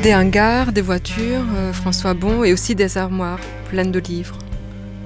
Des hangars, des voitures, François Bon, et aussi des armoires pleines de livres. Lesquelles ?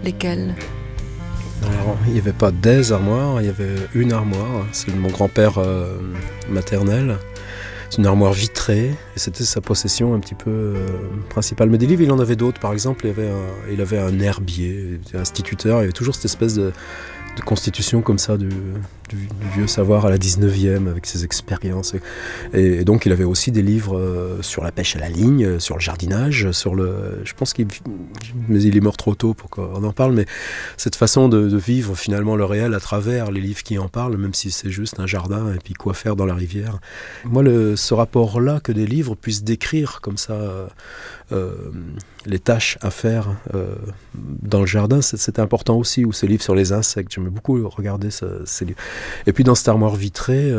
Alors, il n'y avait pas des armoires, il y avait une armoire, c'est de mon grand-père maternel. C'est une armoire vitrée, et c'était sa possession un petit peu principale. Mais des livres, il en avait d'autres. Par exemple, il avait un herbier, il était instituteur, il y avait toujours cette espèce de constitution comme ça du vieux savoir à la 19e avec ses expériences. Et donc il avait aussi des livres sur la pêche à la ligne, sur le jardinage, je pense mais il est mort trop tôt pour qu'on en parle, mais cette façon de vivre finalement le réel à travers les livres qui en parlent, même si c'est juste un jardin et puis quoi faire dans la rivière. Moi, ce rapport-là que des livres puissent décrire comme ça les tâches à faire dans le jardin, c'était important aussi, ou ces livres sur les insectes, j'aimais beaucoup regarder ces livres. Et puis dans cette armoire vitrée,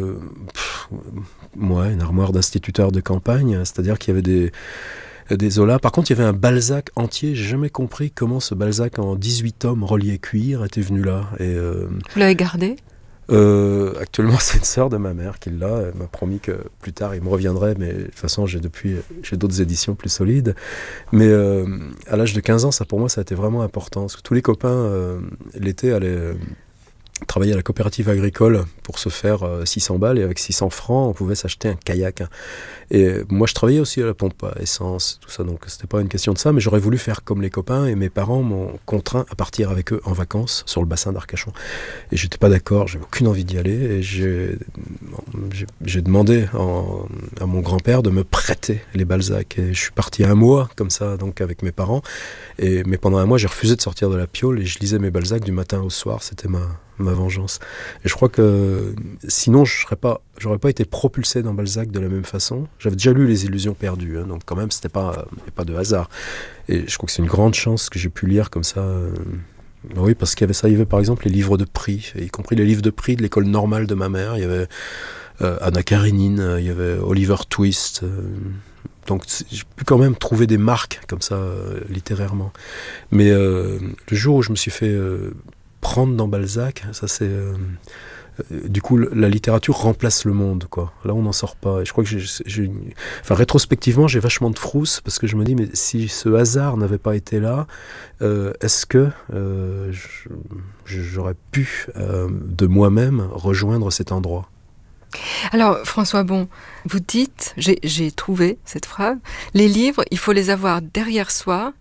une armoire d'instituteur de campagne, c'est-à-dire qu'il y avait des Zola. Par contre, il y avait un Balzac entier. J'ai jamais compris comment ce Balzac en 18 tomes reliés cuir était venu là. Vous l'avez gardé ? Actuellement, c'est une sœur de ma mère qui l'a. Elle m'a promis que plus tard, il me reviendrait, mais de toute façon, j'ai d'autres éditions plus solides. Mais à l'âge de 15 ans, pour moi, ça a été vraiment important. Parce que tous les copains, l'été, allaient travailler à la coopérative agricole pour se faire 600 balles, et avec 600 francs, on pouvait s'acheter un kayak. Et moi, je travaillais aussi à la pompe à essence, tout ça, donc c'était pas une question de ça, mais j'aurais voulu faire comme les copains, et mes parents m'ont contraint à partir avec eux en vacances sur le bassin d'Arcachon. Et j'étais pas d'accord, j'avais aucune envie d'y aller, et j'ai demandé à mon grand-père de me prêter les Balzac, et je suis parti un mois comme ça, donc avec mes parents, mais pendant un mois, j'ai refusé de sortir de la piole, et je lisais mes Balzac du matin au soir, c'était ma vengeance. Et je crois que sinon, j'aurais pas été propulsé dans Balzac de la même façon. J'avais déjà lu Les Illusions perdues, donc quand même, il n'y a pas de hasard. Et je crois que c'est une grande chance que j'ai pu lire comme ça. Oui, parce qu'il y avait ça. Il y avait par exemple les livres de prix, y compris les livres de prix de l'école normale de ma mère. Il y avait Anna Karénine, il y avait Oliver Twist. Donc j'ai pu quand même trouver des marques comme ça, littérairement. Mais le jour où je me suis fait prendre dans Balzac, ça c'est... du coup, la littérature remplace le monde, quoi. Là, on n'en sort pas. Et je crois que rétrospectivement, j'ai vachement de frousse, parce que je me dis, mais si ce hasard n'avait pas été là, est-ce que j'aurais pu, de moi-même, rejoindre cet endroit ? Alors, François Bon, vous dites, j'ai trouvé cette phrase, les livres, il faut les avoir derrière soi